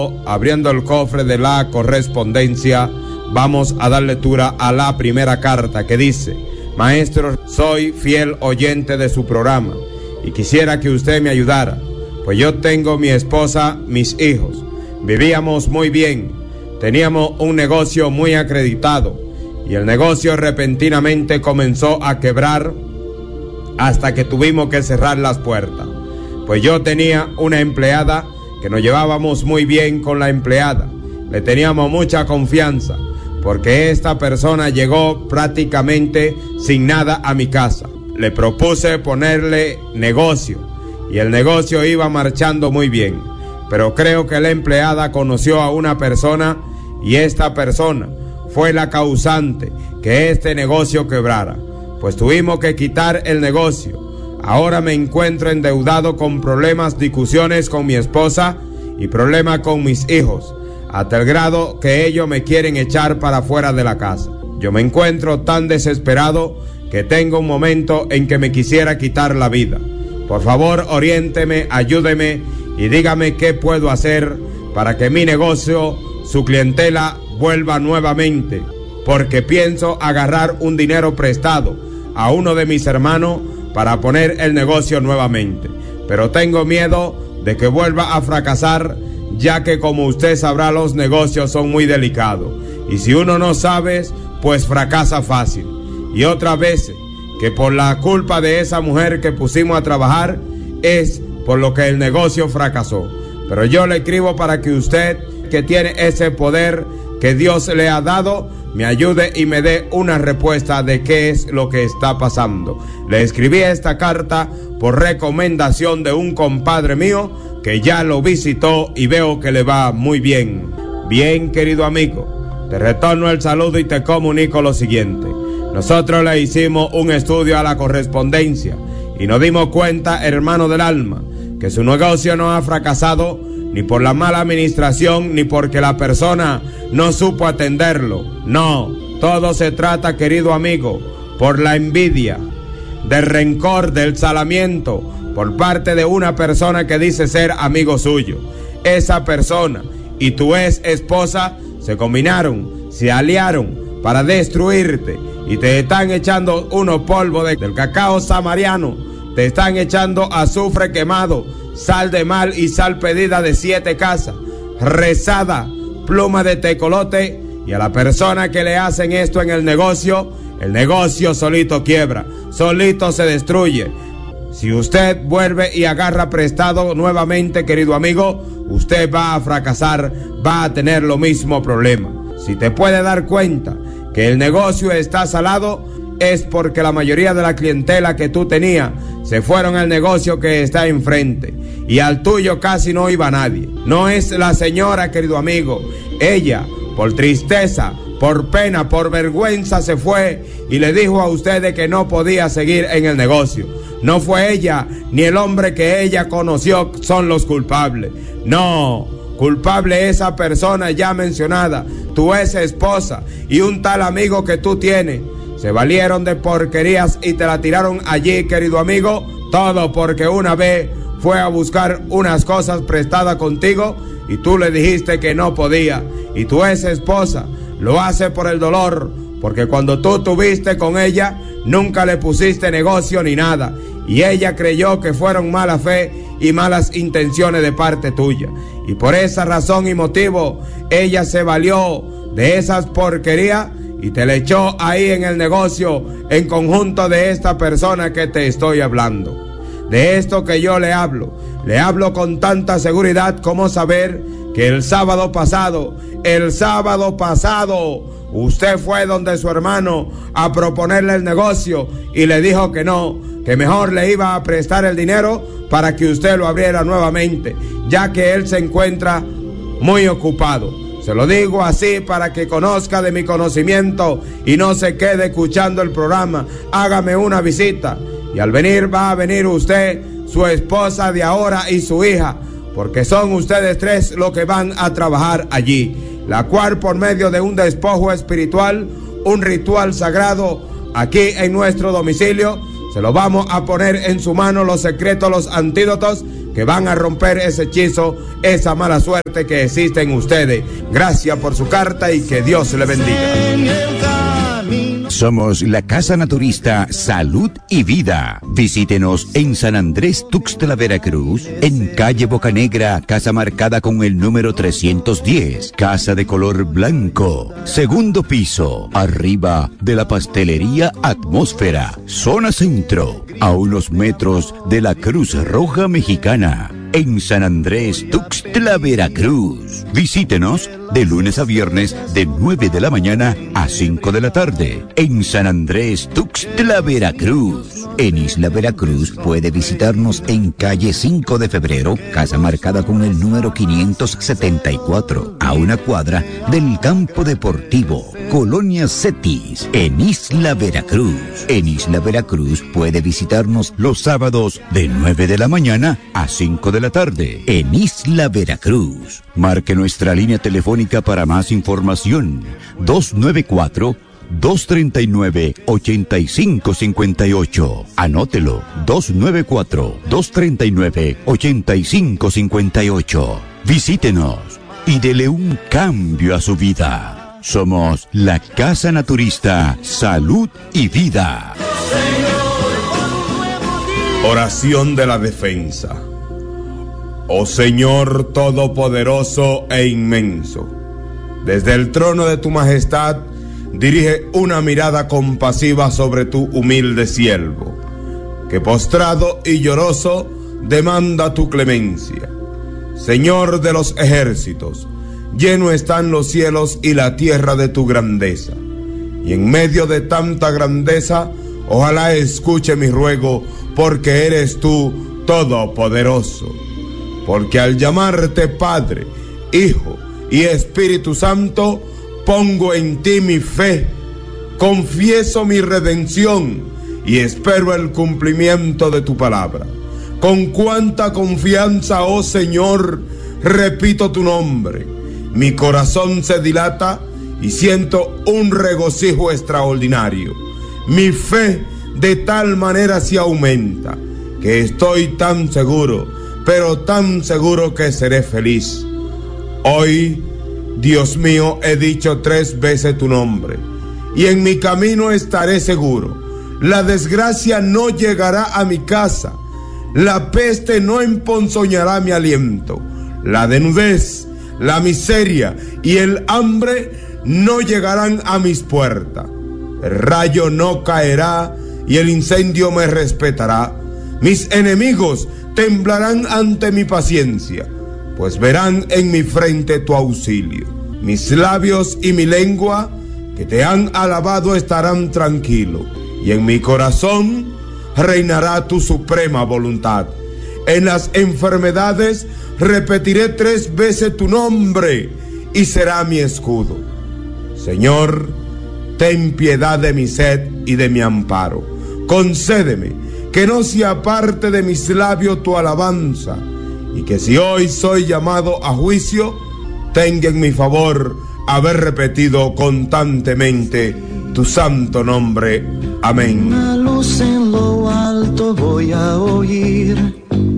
Abriendo el cofre de la correspondencia, vamos a dar lectura a la primera carta que dice: Maestro, soy fiel oyente de su programa y quisiera que usted me ayudara, pues yo tengo mi esposa, mis hijos, vivíamos muy bien, teníamos un negocio muy acreditado y el negocio repentinamente comenzó a quebrar hasta que tuvimos que cerrar las puertas. Pues yo tenía una empleada que nos llevábamos muy bien con la empleada, le teníamos mucha confianza, porque esta persona llegó prácticamente sin nada a mi casa. Le propuse ponerle negocio y el negocio iba marchando muy bien, pero creo que la empleada conoció a una persona y esta persona fue la causante que este negocio quebrara. Pues tuvimos que quitar el negocio. Ahora me encuentro endeudado con problemas, discusiones con mi esposa y problemas con mis hijos, hasta el grado que ellos me quieren echar para fuera de la casa. Yo me encuentro tan desesperado que tengo un momento en que me quisiera quitar la vida. Por favor, oriénteme, ayúdeme y dígame qué puedo hacer para que mi negocio, su clientela, vuelva nuevamente, porque pienso agarrar un dinero prestado a uno de mis hermanos para poner el negocio nuevamente, pero tengo miedo de que vuelva a fracasar, ya que como usted sabrá, los negocios son muy delicados y si uno no sabe, pues fracasa fácil. Y otras veces que por la culpa de esa mujer que pusimos a trabajar es por lo que el negocio fracasó. Pero yo le escribo para que usted, que tiene ese poder que Dios le ha dado, me ayude y me dé una respuesta de qué es lo que está pasando. Le escribí esta carta por recomendación de un compadre mío que ya lo visitó y veo que le va muy bien. Bien, querido amigo, te retorno el saludo y te comunico lo siguiente. Nosotros le hicimos un estudio a la correspondencia y nos dimos cuenta, hermano del alma, que su negocio no ha fracasado ni por la mala administración, ni porque la persona no supo atenderlo. No, todo se trata, querido amigo, por la envidia, del rencor, del salamiento, por parte de una persona que dice ser amigo suyo. Esa persona y tu ex esposa se combinaron, se aliaron para destruirte y te están echando unos polvos del cacao samariano, te están echando azufre quemado, sal de mal y sal pedida de 7 casas, rezada, pluma de tecolote, y a la persona que le hacen esto en el negocio solito quiebra, solito se destruye. Si usted vuelve y agarra prestado nuevamente, querido amigo, usted va a fracasar, va a tener lo mismo problema. Si te puede dar cuenta que el negocio está salado, es porque la mayoría de la clientela que tú tenías se fueron al negocio que está enfrente y al tuyo casi no iba nadie. No es la señora, querido amigo, ella por tristeza, por pena, por vergüenza se fue y le dijo a ustedes que no podía seguir en el negocio. No fue ella ni el hombre que ella conoció son los culpables. No, culpable esa persona ya mencionada, tu ex esposa y un tal amigo que tú tienes. Se valieron de porquerías y te la tiraron allí, querido amigo, todo porque una vez fue a buscar unas cosas prestadas contigo y tú le dijiste que no podía. Y tu ex esposa lo hace por el dolor, porque cuando tú tuviste con ella nunca le pusiste negocio ni nada y ella creyó que fueron mala fe y malas intenciones de parte tuya. Y por esa razón y motivo ella se valió de esas porquerías y te le echó ahí en el negocio en conjunto de esta persona que te estoy hablando. De esto que yo le hablo con tanta seguridad como saber que el sábado pasado, usted fue donde su hermano a proponerle el negocio y le dijo que no, que mejor le iba a prestar el dinero para que usted lo abriera nuevamente, ya que él se encuentra muy ocupado. Se lo digo así para que conozca de mi conocimiento y no se quede escuchando el programa. Hágame una visita y al venir va a venir usted, su esposa de ahora y su hija, porque son ustedes 3 los que van a trabajar allí, la cual por medio de un despojo espiritual, un ritual sagrado aquí en nuestro domicilio, Se lo vamos a poner en su mano, los secretos, los antídotos que van a romper ese hechizo, esa mala suerte que existe en ustedes. Gracias por su carta y que Dios le bendiga. Somos la Casa Naturista Salud y Vida. Visítenos en San Andrés Tuxtla, Veracruz, en calle Bocanegra, casa marcada con el número 310, casa de color blanco, segundo piso, arriba de la pastelería Atmósfera, zona centro, a unos metros de la Cruz Roja Mexicana. En San Andrés Tuxtla, Veracruz. Visítenos de lunes a viernes de 9 de la mañana a 5 de la tarde. En San Andrés Tuxtla, Veracruz. En Isla Veracruz puede visitarnos en calle 5 de febrero, casa marcada con el número 574, a una cuadra del campo deportivo, Colonia Cetis, en Isla Veracruz. En Isla Veracruz puede visitarnos los sábados de 9 de la mañana a 5 de la tarde, en Isla Veracruz. Marque nuestra línea telefónica para más información, 294-239-8558. Anótelo, 294-239-8558. Visítenos y dele un cambio a su vida. Somos la Casa Naturista Salud y Vida. Oración de la defensa. Oh Señor todopoderoso e inmenso, desde el trono de tu majestad, dirige una mirada compasiva sobre tu humilde siervo, que postrado y lloroso demanda tu clemencia. Señor de los ejércitos, lleno están los cielos y la tierra de tu grandeza, y en medio de tanta grandeza, ojalá escuche mi ruego, porque eres tú todopoderoso. Porque al llamarte Padre, Hijo y Espíritu Santo, pongo en ti mi fe, confieso mi redención y espero el cumplimiento de tu palabra. Con cuánta confianza, oh Señor, repito tu nombre. Mi corazón se dilata y siento un regocijo extraordinario. Mi fe de tal manera se aumenta que estoy tan seguro, pero tan seguro que seré feliz. Hoy, Dios mío, he dicho 3 veces tu nombre, y en mi camino estaré seguro. La desgracia no llegará a mi casa, la peste no emponzoñará mi aliento, la desnudez, la miseria y el hambre no llegarán a mis puertas. El rayo no caerá y el incendio me respetará. Mis enemigos temblarán ante mi paciencia, pues verán en mi frente tu auxilio. Mis labios y mi lengua, que te han alabado, estarán tranquilos, y en mi corazón reinará tu suprema voluntad. En las enfermedades repetiré 3 veces tu nombre, y será mi escudo. Señor, ten piedad de mi sed y de mi amparo. Concédeme que no se aparte de mis labios tu alabanza, y que si hoy soy llamado a juicio, tenga en mi favor haber repetido constantemente tu santo nombre. Amén. Una luz en lo alto voy a oír.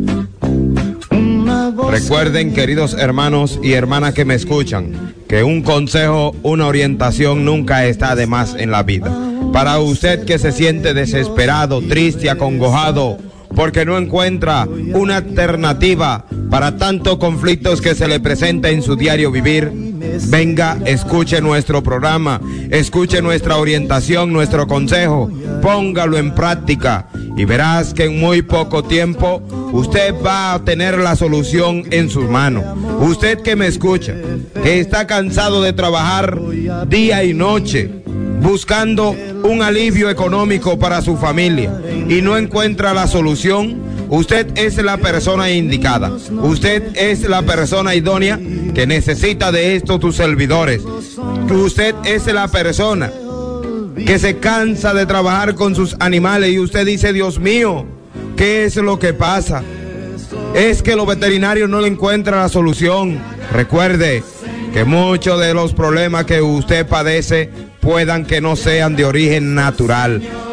Recuerden, queridos hermanos y hermanas que me escuchan, que un consejo, una orientación nunca está de más en la vida. Para usted que se siente desesperado, triste, acongojado, porque no encuentra una alternativa para tantos conflictos que se le presenta en su diario vivir, venga, escuche nuestro programa, escuche nuestra orientación, nuestro consejo, póngalo en práctica y verás que en muy poco tiempo usted va a tener la solución en sus manos. Usted que me escucha, que está cansado de trabajar día y noche, buscando un alivio económico para su familia y no encuentra la solución, usted es la persona indicada. Usted es la persona idónea que necesita de estos tus servidores. Usted es la persona que se cansa de trabajar con sus animales y usted dice, Dios mío, ¿qué es lo que pasa? Es que los veterinarios no le encuentran la solución. Recuerde que muchos de los problemas que usted padece puedan que no sean de origen natural.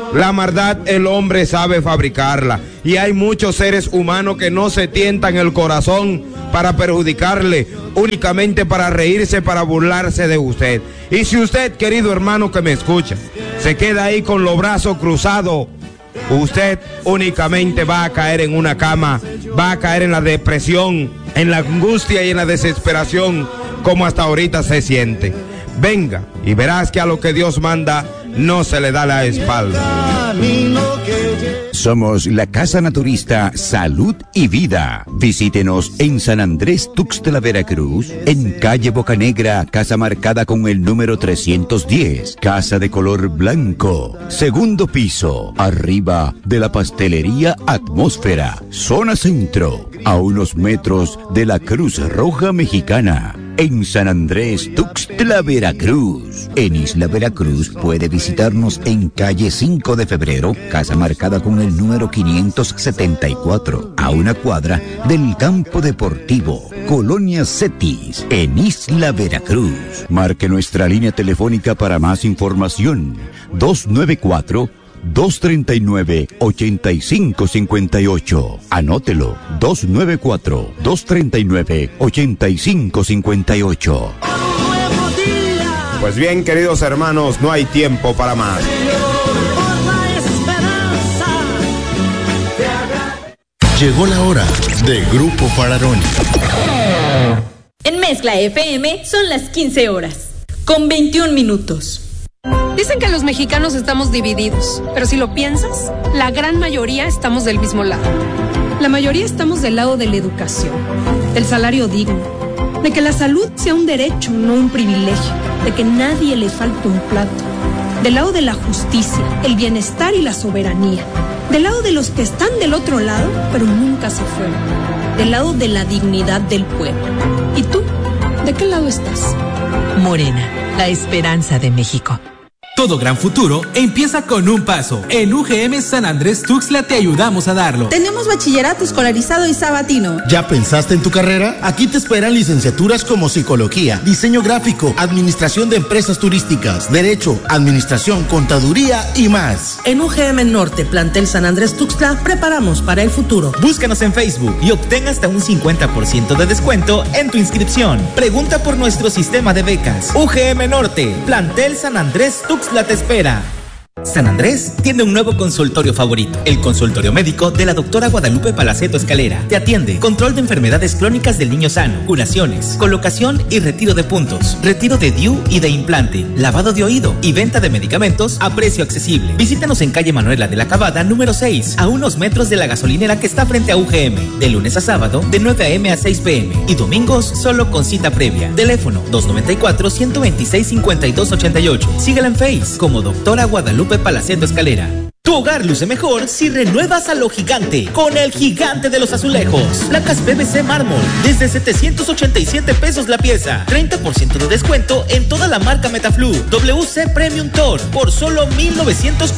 La maldad el hombre sabe fabricarla y hay muchos seres humanos que no se tientan el corazón para perjudicarle, únicamente para reírse, para burlarse de usted. Y si usted, querido hermano que me escucha, se queda ahí con los brazos cruzados, usted únicamente va a caer en una cama, va a caer en la depresión, en la angustia y en la desesperación, como hasta ahorita se siente. Venga y verás que a lo que Dios manda no se le da la espalda. Somos la Casa Naturista Salud y Vida. Visítenos en San Andrés Tuxtla, Veracruz, en calle Bocanegra, casa marcada con el número 310, casa de color blanco, segundo piso, arriba de la pastelería Atmósfera, zona centro, a unos metros de la Cruz Roja Mexicana. En San Andrés Tuxtla, Veracruz. En Isla Veracruz puede visitarnos en calle 5 de febrero, casa marcada con el número 574, a una cuadra del campo deportivo, Colonia Cetis, en Isla Veracruz. Marque nuestra línea telefónica para más información, 294-239-8558. Anótelo, 294-239-8558. Pues bien, queridos hermanos, no hay tiempo para más. Llegó la hora de Grupo Fararoni. En Mezcla FM son las 15 horas, con 21 minutos. Dicen que los mexicanos estamos divididos, pero si lo piensas, la gran mayoría estamos del mismo lado. La mayoría estamos del lado de la educación, del salario digno, de que la salud sea un derecho, no un privilegio, de que nadie le falte un plato, del lado de la justicia, el bienestar y la soberanía, del lado de los que están del otro lado, pero nunca se fueron, del lado de la dignidad del pueblo. ¿Y tú? ¿De qué lado estás? Morena, la esperanza de México. Todo gran futuro empieza con un paso. En UGM San Andrés Tuxtla te ayudamos a darlo. Tenemos bachillerato escolarizado y sabatino. ¿Ya pensaste en tu carrera? Aquí te esperan licenciaturas como psicología, diseño gráfico, administración de empresas turísticas, derecho, administración, contaduría y más. En UGM Norte, plantel San Andrés Tuxtla, preparamos para el futuro. Búscanos en Facebook y obtén hasta un 50% de descuento en tu inscripción. Pregunta por nuestro sistema de becas. UGM Norte, plantel San Andrés Tuxtla te espera. San Andrés tiene un nuevo consultorio favorito, el consultorio médico de la doctora Guadalupe Palaceto Escalera. Te atiende control de enfermedades crónicas del niño sano, curaciones, colocación y retiro de puntos, retiro de DIU y de implante, lavado de oído y venta de medicamentos a precio accesible. Visítanos en calle Manuela de la Cabada, número 6, a unos metros de la gasolinera que está frente a UGM, de lunes a sábado, de 9 a.m. a 6 p.m. y domingos solo con cita previa. Teléfono 294-126-5288. Síguela en Face como doctora Guadalupe Palaceto Escalera. Tu hogar luce mejor si renuevas a lo gigante con el gigante de los azulejos. Placas PVC mármol desde 787 pesos la pieza. 30% de descuento en toda la marca Metaflu. WC Premium Tor por solo 1,940.